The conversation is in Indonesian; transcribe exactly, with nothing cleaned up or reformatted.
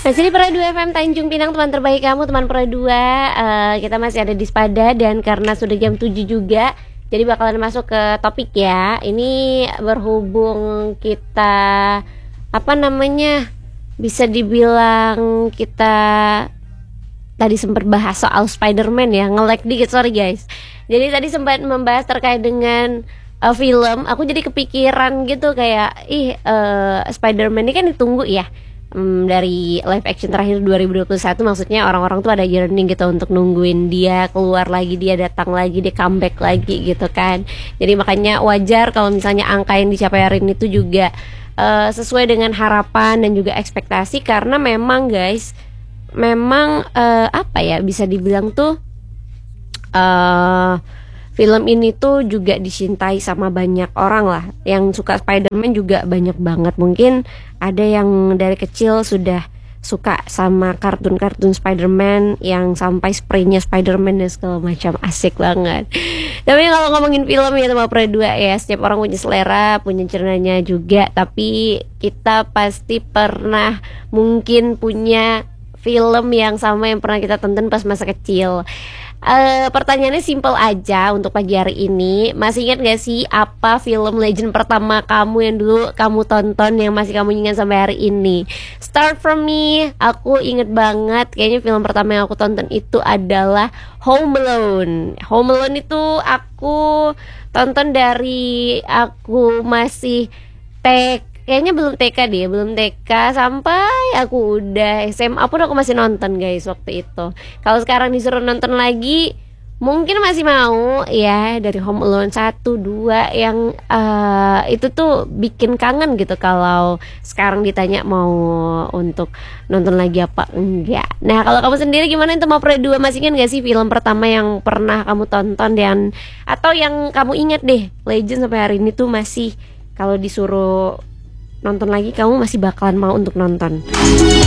Masih di Pro dua F M Tanjung Pinang, teman terbaik kamu, teman Pro dua. uh, Kita masih ada di Spada. Dan karena sudah jam tujuh juga, jadi bakalan masuk ke topik ya. Ini berhubung kita, apa namanya, bisa dibilang kita tadi sempat bahas soal Spider-Man ya. Nge-lag dikit, sorry guys. Jadi tadi sempat membahas terkait dengan uh, film. Aku jadi kepikiran gitu kayak, ih uh, Spider-Man ini kan ditunggu ya, um, dari live action terakhir dua ribu dua puluh satu. Maksudnya orang-orang tuh ada yearning gitu untuk nungguin dia keluar lagi, dia datang lagi, dia comeback lagi gitu kan. Jadi makanya wajar kalau misalnya angka yang dicapai hari ini tuh juga uh, sesuai dengan harapan dan juga ekspektasi. Karena memang guys, memang uh, apa ya, bisa dibilang tuh uh, film ini tuh juga dicintai sama banyak orang lah. Yang suka Spider-Man juga banyak banget. Mungkin ada yang dari kecil sudah suka sama kartun-kartun Spider-Man, yang sampai spraynya Spider-Man dan segala macam. Asik banget. Tapi kalau ngomongin film ya sama Pro dua ya, setiap orang punya selera, punya cernanya juga. Tapi kita pasti pernah mungkin punya film yang sama yang pernah kita tonton pas masa kecil. Uh, pertanyaannya simple aja untuk pagi hari ini. Masih ingat gak sih apa film legend pertama kamu yang dulu kamu tonton, yang masih kamu ingat sampai hari ini? Start from me. Aku inget banget, kayaknya film pertama yang aku tonton itu adalah Home Alone. Home Alone itu aku tonton dari aku masih T K, kayaknya belum T K deh, belum T K sampai aku udah S M A pun aku masih nonton guys waktu itu. Kalau sekarang disuruh nonton lagi, mungkin masih mau ya, dari Home Alone satu, dua yang uh, itu tuh bikin kangen gitu. Kalau sekarang ditanya mau untuk nonton lagi apa enggak. Nah kalau kamu sendiri gimana itu, mau Pro dua, masih ingat gak sih film pertama yang pernah kamu tonton, dan atau yang kamu ingat deh legend sampai hari ini tuh masih kalau disuruh nonton lagi kamu masih bakalan mau untuk nonton?